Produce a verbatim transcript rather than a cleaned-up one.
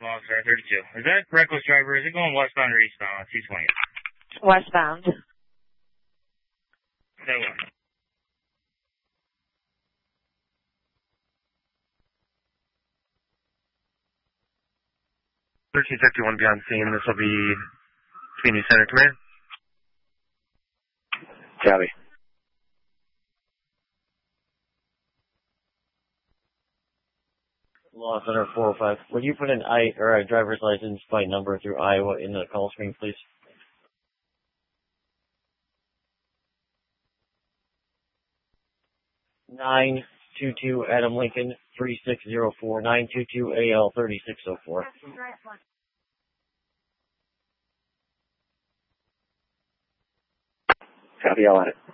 Law Star thirty-two. Is that reckless driver? Is it going westbound or eastbound on two twenty? Westbound. Say what? thirteen fifty-one be on scene. This will be Community Center. Come here. Copy. Law Center four oh five. Would you put an I or a driver's license by number through Iowa in the call screen, please? nine two two Adam Lincoln three six zero four nine two two A L thirty-six oh four. Copy, all on it.